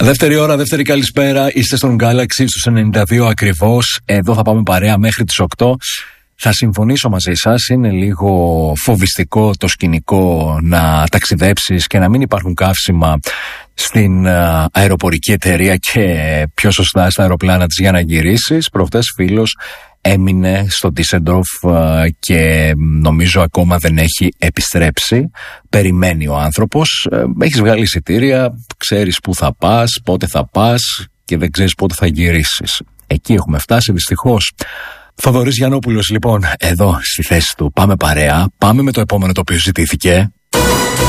Δεύτερη ώρα, δεύτερη καλησπέρα. Είστε στον Galaxy στους 92 ακριβώς. Εδώ θα πάμε παρέα μέχρι τις 8. Θα συμφωνήσω μαζί σας. Είναι λίγο φοβιστικό το σκηνικό να ταξιδέψεις και να μην υπάρχουν καύσιμα στην αεροπορική εταιρεία και πιο σωστά στα αεροπλάνα της για να γυρίσεις. Προχτές φίλος έμεινε στο Ντίσσελντορφ και νομίζω ακόμα δεν έχει επιστρέψει. Περιμένει ο άνθρωπος. Έχεις βγάλει εισιτήρια, ξέρεις πού θα πας, πότε θα πας και δεν ξέρεις πότε θα γυρίσεις. Εκεί έχουμε φτάσει δυστυχώς. Θοδωρής Γιαννόπουλος λοιπόν εδώ στη θέση του. Πάμε παρέα, πάμε με το επόμενο το οποίο ζητήθηκε.